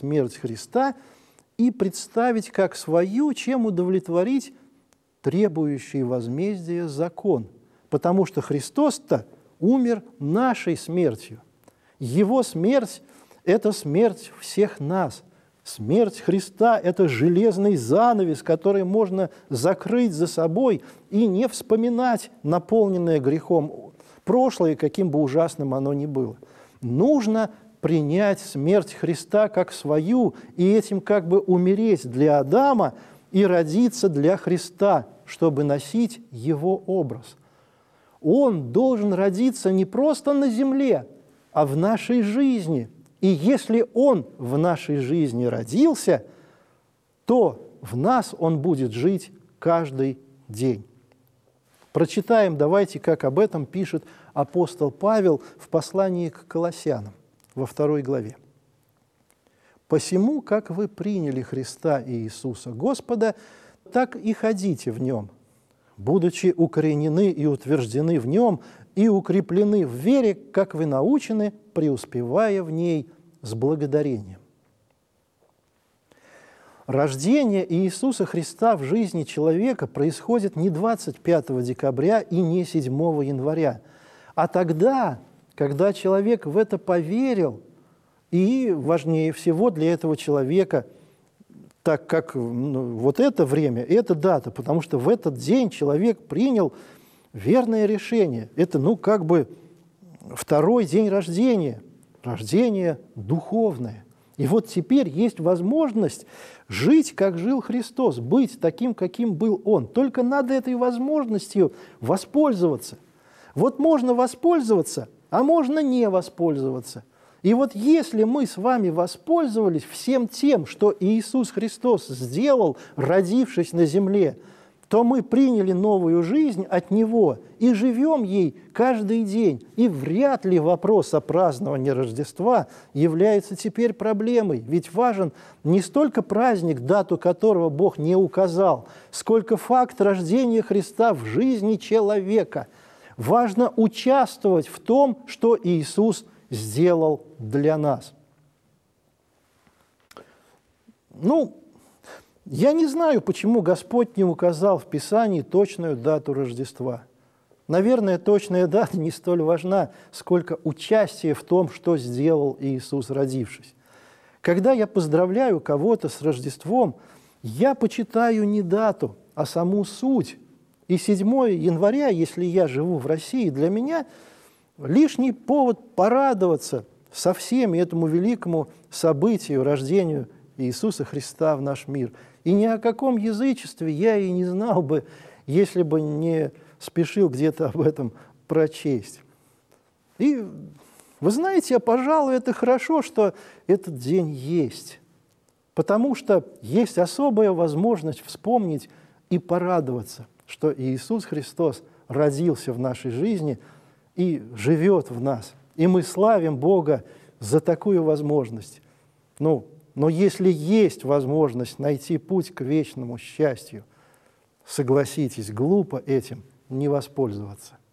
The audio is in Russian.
смерть Христа и представить как свою, чем удовлетворить требующий возмездия закон. Потому что Христос-то умер нашей смертью. Его смерть – это смерть всех нас. Смерть Христа – это железный занавес, который можно закрыть за собой и не вспоминать наполненное грехом прошлое, каким бы ужасным оно ни было. Нужно принять смерть Христа как свою и этим как бы умереть для Адама и родиться для Христа, чтобы носить Его образ. Он должен родиться не просто на земле, а в нашей жизни. И если Он в нашей жизни родился, то в нас Он будет жить каждый день. Прочитаем, давайте, как об этом пишет апостол Павел в послании к Колоссянам во 2 главе. «Посему, как вы приняли Христа Иисуса Господа, так и ходите в Нем, будучи укоренены и утверждены в Нем, и укреплены в вере, как вы научены, преуспевая в ней с благодарением». Рождение Иисуса Христа в жизни человека происходит не 25 декабря и не 7 января, а тогда, когда человек в это поверил, и важнее всего для этого человека, так как вот это время, это дата, потому что в этот день человек принял верное решение. Это, как бы второй день рождения, рождение духовное. И вот теперь есть возможность жить, как жил Христос, быть таким, каким был Он. Только надо этой возможностью воспользоваться. Вот можно воспользоваться, а можно не воспользоваться. И вот если мы с вами воспользовались всем тем, что Иисус Христос сделал, родившись на земле, то мы приняли новую жизнь от Него и живем ей каждый день. И вряд ли вопрос о праздновании Рождества является теперь проблемой. Ведь важен не столько праздник, дату которого Бог не указал, сколько факт рождения Христа в жизни человека. Важно участвовать в том, что Иисус сделал для нас. Я не знаю, почему Господь не указал в Писании точную дату Рождества. Наверное, точная дата не столь важна, сколько участие в том, что сделал Иисус, родившись. Когда я поздравляю кого-то с Рождеством, я почитаю не дату, а саму суть. И 7 января, если я живу в России, для меня лишний повод порадоваться со всеми этому великому событию, рождению Иисуса Христа в наш мир. И ни о каком язычестве я и не знал бы, если бы не спешил где-то об этом прочесть. И вы знаете, пожалуй, это хорошо, что этот день есть, потому что есть особая возможность вспомнить и порадоваться, что Иисус Христос родился в нашей жизни и живет в нас. И мы славим Бога за такую возможность. Но если есть возможность найти путь к вечному счастью, согласитесь, глупо этим не воспользоваться.